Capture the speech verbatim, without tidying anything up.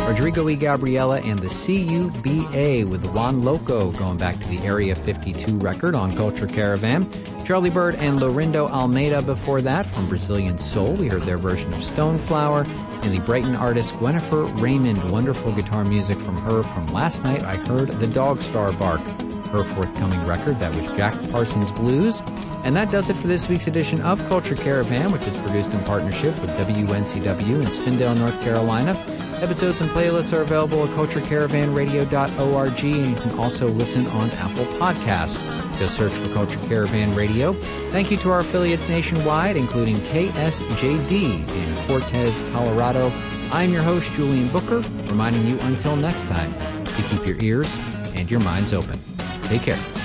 Rodrigo E. Gabriela and the C U B A with the Juan Loco, going back to the Area fifty-two record on Culture Caravan. Charlie Bird and Lorindo Almeida before that from Brazilian Soul. We heard their version of Stoneflower. And the Brighton artist Gwennifer Raymond, wonderful guitar music from her from last night. I heard The Dog Star Bark, her forthcoming record. That was Jack Parsons Blues. And that does it for this week's edition of Culture Caravan, which is produced in partnership with W N C W in Spindale, North Carolina. Episodes and playlists are available at culture caravan radio dot org, and you can also listen on Apple Podcasts. Just search for Culture Caravan Radio. Thank you to our affiliates nationwide, including K S J D in Cortez, Colorado. I'm your host, Julian Booker, reminding you until next time to keep your ears and your minds open. Take care.